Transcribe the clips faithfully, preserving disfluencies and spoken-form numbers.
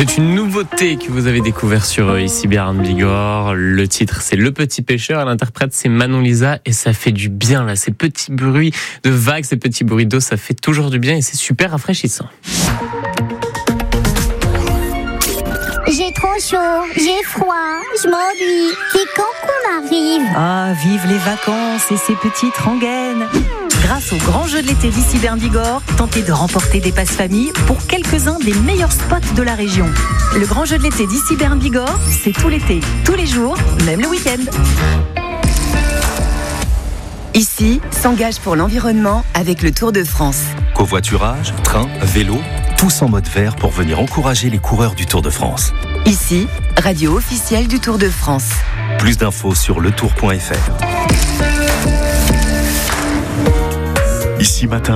C'est une nouveauté que vous avez découvert sur Ici Béarn Bigorre. Le titre, c'est Le Petit Pêcheur. Elle interprète, c'est Manon Lisa. Et ça fait du bien, là. Ces petits bruits de vagues, ces petits bruits d'eau, ça fait toujours du bien et c'est super rafraîchissant. J'ai trop chaud, j'ai froid, je m'ennuie. C'est quand qu'on arrive? Ah, vive les vacances et ces petites rengaines. Grâce au grand jeu de l'été d'Ici Béarn Bigorre, tentez de remporter des passes famille pour quelques-uns des meilleurs spots de la région. Le grand jeu de l'été d'Ici Béarn Bigorre, c'est tout l'été, tous les jours, même le week-end. Ici, s'engage pour l'environnement avec le Tour de France. Covoiturage, train, vélo, tous en mode vert pour venir encourager les coureurs du Tour de France. Ici, radio officielle du Tour de France. Plus d'infos sur le tour point f r. Ici matin,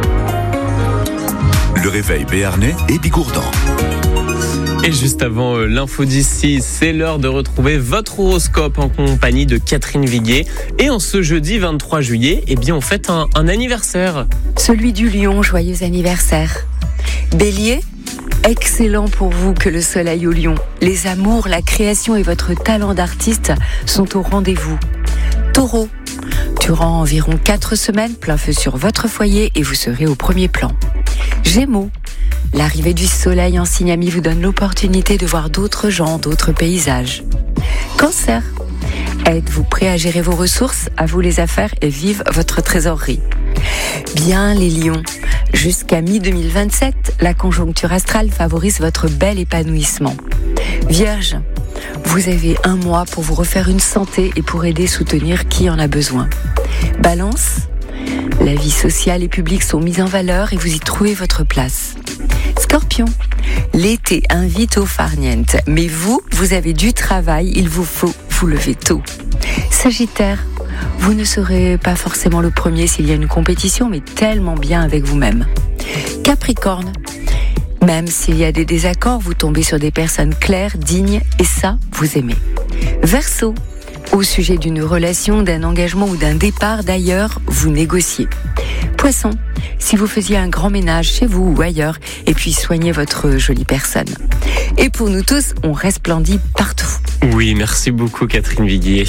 le réveil béarnais et bigourdan. Et juste avant euh, l'info d'ici, c'est l'heure de retrouver votre horoscope en compagnie de Catherine Viguier. Et en ce jeudi vingt-trois juillet, eh bien on fête un, un anniversaire. Celui du lion, joyeux anniversaire. Bélier, excellent pour vous que le soleil au lion. Les amours, la création et votre talent d'artiste sont au rendez-vous. Taureau, durant environ quatre semaines, plein feu sur votre foyer et vous serez au premier plan. Gémeaux, l'arrivée du soleil en signe ami vous donne l'opportunité de voir d'autres gens, d'autres paysages. Cancer, êtes-vous prêt à gérer vos ressources, à vous les affaires et vive votre trésorerie. Bien les lions, jusqu'à mi deux mille vingt-sept, la conjoncture astrale favorise votre bel épanouissement. Vierge, vous avez un mois pour vous refaire une santé et pour aider et soutenir qui en a besoin. Balance, la vie sociale et publique sont mises en valeur et vous y trouvez votre place. Scorpion, l'été invite au farniente, mais vous, vous avez du travail, il vous faut vous lever tôt. Sagittaire, vous ne serez pas forcément le premier s'il y a une compétition, mais tellement bien avec vous-même. Capricorne, même s'il y a des désaccords, vous tombez sur des personnes claires, dignes, et ça, vous aimez. Verseau, au sujet d'une relation, d'un engagement ou d'un départ d'ailleurs, vous négociez. Poisson, si vous faisiez un grand ménage chez vous ou ailleurs, et puis soignez votre jolie personne. Et pour nous tous, on resplendit partout. Oui, merci beaucoup Catherine Viguier.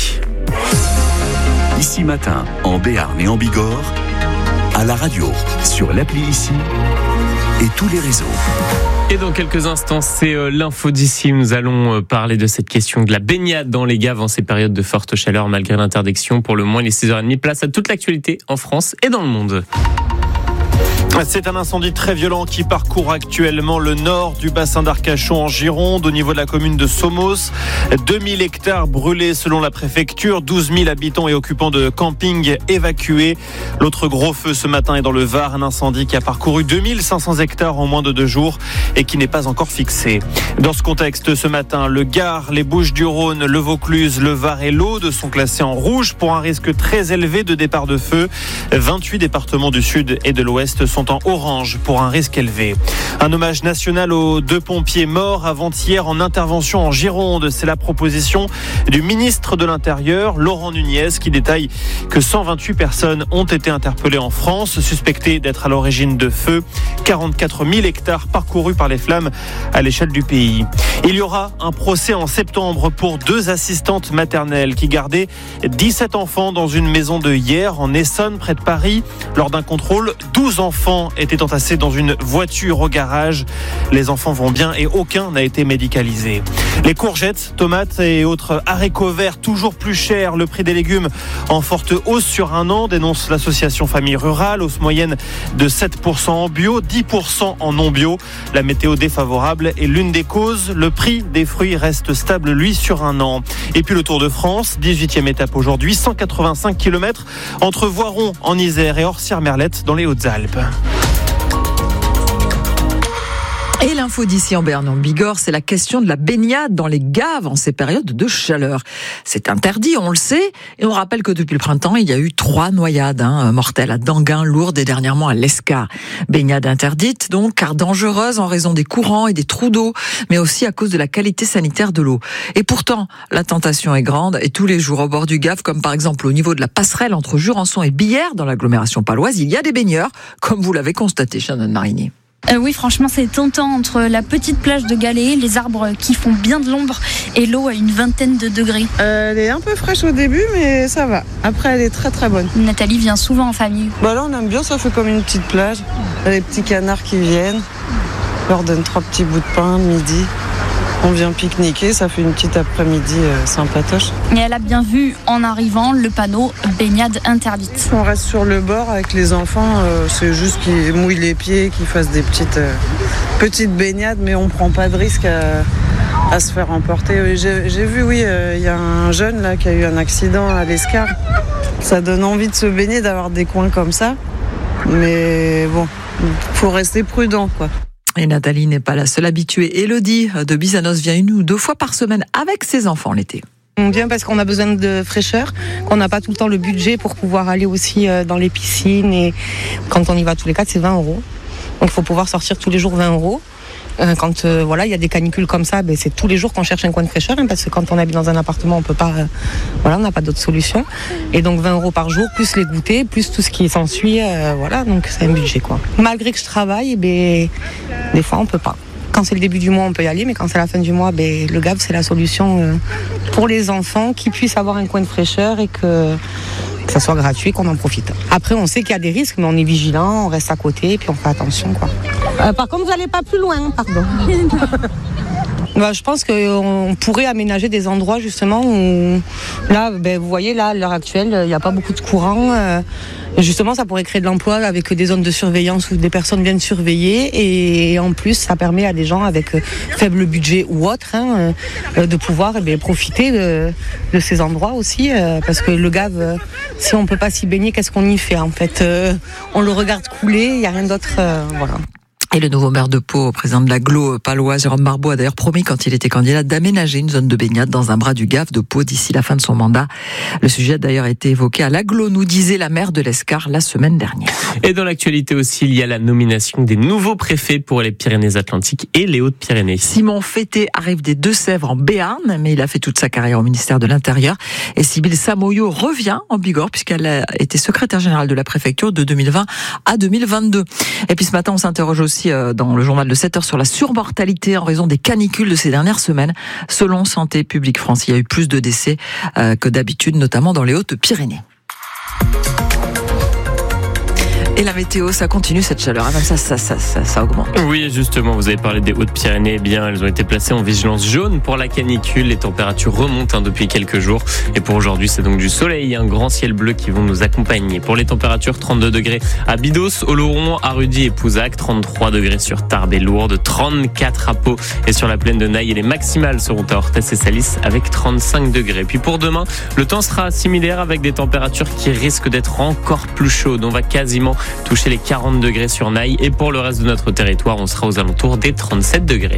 Ici matin, en Béarn et en Bigorre, à la radio, sur l'appli Ici et tous les réseaux. Et dans quelques instants, c'est euh, l'info d'ici. Nous allons euh, parler de cette question de la baignade dans les gaves en ces périodes de forte chaleur malgré l'interdiction. Pour le moins, les six heures trente, place à toute l'actualité en France et dans le monde. C'est un incendie très violent qui parcourt actuellement le nord du bassin d'Arcachon en Gironde, au niveau de la commune de Somos. deux mille hectares brûlés selon la préfecture, douze mille habitants et occupants de camping évacués. L'autre gros feu ce matin est dans le Var, un incendie qui a parcouru deux mille cinq cents hectares en moins de deux jours et qui n'est pas encore fixé. Dans ce contexte, ce matin, le Gard, les Bouches-du-Rhône, le Vaucluse, le Var et l'Aude sont classés en rouge pour un risque très élevé de départ de feu. vingt-huit départements du sud et de l'ouest sont en orange pour un risque élevé. Un hommage national aux deux pompiers morts avant-hier en intervention en Gironde. C'est la proposition du ministre de l'Intérieur, Laurent Nunez, qui détaille que cent vingt-huit personnes ont été interpellées en France, suspectées d'être à l'origine de feux. quarante-quatre mille hectares parcourus par les flammes à l'échelle du pays. Il y aura un procès en septembre pour deux assistantes maternelles qui gardaient dix-sept enfants dans une maison de Hyères en Essonne, près de Paris. Lors d'un contrôle, douze enfants étaient entassés dans une voiture au garage. Les enfants vont bien et aucun n'a été médicalisé. Les courgettes, tomates et autres haricots verts toujours plus chers. Le prix des légumes en forte hausse sur un an, dénonce l'association Famille Rurale. Hausse moyenne de sept pour cent en bio, dix pour cent en non bio. La météo défavorable est l'une des causes. Le prix des fruits reste stable, lui, sur un an. Et puis le Tour de France, dix-huitième étape aujourd'hui, cent quatre-vingt-cinq kilomètres entre Voiron en Isère et Orsières-Merlette dans les Hautes-Alpes. Et l'info d'ici en Béarn en Bigorre, c'est la question de la baignade dans les gaves en ces périodes de chaleur. C'est interdit, on le sait, et on rappelle que depuis le printemps, il y a eu trois noyades hein, mortelles à Danguin, Lourdes et dernièrement à l'Escar. Baignade interdite donc, car dangereuse en raison des courants et des trous d'eau, mais aussi à cause de la qualité sanitaire de l'eau. Et pourtant, la tentation est grande, et tous les jours au bord du Gave, comme par exemple au niveau de la passerelle entre Jurançon et Billère, dans l'agglomération paloise, il y a des baigneurs, comme vous l'avez constaté, Shannon Marini. Euh, oui, franchement, c'est tentant entre la petite plage de Galets, les arbres qui font bien de l'ombre et l'eau à une vingtaine de degrés. Euh, elle est un peu fraîche au début, mais ça va. Après, elle est très très bonne. Nathalie vient souvent en famille. Bah là, on aime bien, ça fait comme une petite plage. Il y a les petits canards qui viennent. On leur donne trois petits bouts de pain le midi. On vient pique-niquer, ça fait une petite après-midi euh, sympatoche. Et elle a bien vu en arrivant le panneau baignade interdite. On reste sur le bord avec les enfants, euh, c'est juste qu'ils mouillent les pieds, qu'ils fassent des petites, euh, petites baignades, mais on prend pas de risque à, à se faire emporter. J'ai, j'ai vu, oui, il euh, y a un jeune là qui a eu un accident à l'Escar. Ça donne envie de se baigner, d'avoir des coins comme ça, mais bon, faut rester prudent, quoi. Et Nathalie n'est pas la seule habituée. Élodie de Bizanos vient une ou deux fois par semaine avec ses enfants l'été. On vient parce qu'on a besoin de fraîcheur, qu'on n'a pas tout le temps le budget pour pouvoir aller aussi dans les piscines. Et quand on y va tous les quatre, c'est vingt euros. Donc il faut pouvoir sortir tous les jours vingt euros. Quand euh, voilà, il y a des canicules comme ça, ben, c'est tous les jours qu'on cherche un coin de fraîcheur, hein, parce que quand on habite dans un appartement, on peut pas, euh, voilà, on n'a pas d'autre solution. Et donc vingt euros par jour, plus les goûters, plus tout ce qui s'ensuit, euh, voilà, donc c'est un budget, quoi. Malgré que je travaille, ben, des fois on peut pas. Quand c'est le début du mois, on peut y aller, mais quand c'est la fin du mois, ben, le G A V, c'est la solution euh, pour les enfants, qui puissent avoir un coin de fraîcheur et que, que ça soit gratuit, qu'on en profite. Après, on sait qu'il y a des risques, mais on est vigilant, on reste à côté, et puis on fait attention, quoi. Euh, par contre, vous n'allez pas plus loin, pardon. Bah, je pense qu'on pourrait aménager des endroits justement où, là, ben, vous voyez, là, à l'heure actuelle, il n'y a pas beaucoup de courant. Euh, justement, ça pourrait créer de l'emploi avec des zones de surveillance où des personnes viennent surveiller. Et en plus, ça permet à des gens avec faible budget ou autre hein, euh, de pouvoir eh bien, profiter de, de ces endroits aussi. Euh, parce que le G A V, euh, si on ne peut pas s'y baigner, qu'est-ce qu'on y fait en fait euh, On le regarde couler, il n'y a rien d'autre. Euh, voilà. Et le nouveau maire de Pau, président de l'agglo palois, Jérôme Barbeau, a d'ailleurs promis, quand il était candidat, d'aménager une zone de baignade dans un bras du G A V de Pau d'ici la fin de son mandat. Le sujet a d'ailleurs été évoqué à l'agglo, nous disait la maire de l'Escar la semaine dernière. Et dans l'actualité aussi, il y a la nomination des nouveaux préfets pour les Pyrénées-Atlantiques et les Hautes-Pyrénées. Simon Fété arrive des Deux-Sèvres en Béarn, mais il a fait toute sa carrière au ministère de l'Intérieur. Et Sybille Samoyo revient en Bigorre, puisqu'elle a été secrétaire générale de la préfecture de deux mille vingt à deux mille vingt-deux. Et puis ce matin, on s'interroge aussi dans le journal de sept heures sur la surmortalité en raison des canicules de ces dernières semaines. Selon Santé publique France, il y a eu plus de décès que d'habitude, notamment dans les Hautes-Pyrénées. Et la météo, ça continue cette chaleur, ah, ça, ça, ça, ça, ça augmente. Oui, justement, vous avez parlé des Hautes-Pyrénées, eh bien, elles ont été placées en vigilance jaune pour la canicule. Les températures remontent hein, depuis quelques jours. Et pour aujourd'hui, c'est donc du soleil et un grand ciel bleu qui vont nous accompagner. Pour les températures, trente-deux degrés à Bidos, Oloron, Arudy et Pouzac, trente-trois degrés sur Tarbes et Lourdes, trente-quatre à Pau et sur la plaine de Naï. Et les maximales seront à Orthès et Salis avec trente-cinq degrés. Puis pour demain, le temps sera similaire avec des températures qui risquent d'être encore plus chaudes. On va quasiment toucher les quarante degrés sur Naï et pour le reste de notre territoire, on sera aux alentours des trente-sept degrés.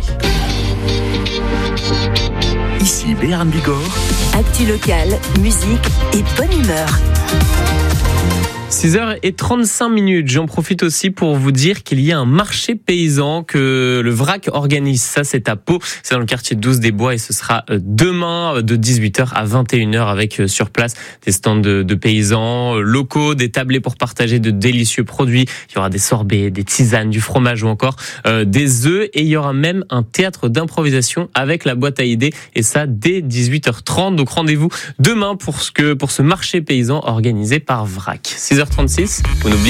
Ici Béarn Bigorre. Actu locale, musique et bonne humeur. six heures trente-cinq minutes. J'en profite aussi pour vous dire qu'il y a un marché paysan que le Vrac organise. Ça, c'est à Pau. C'est dans le quartier douze des Bois et ce sera demain de dix-huit heures à vingt et une heures avec sur place des stands de, de paysans locaux, des tablés pour partager de délicieux produits. Il y aura des sorbets, des tisanes, du fromage ou encore euh, des œufs et il y aura même un théâtre d'improvisation avec la boîte à idées et ça dès dix-huit heures trente. Donc rendez-vous demain pour ce que, pour ce marché paysan organisé par Vrac. six heures trente-six, vous n'oubliez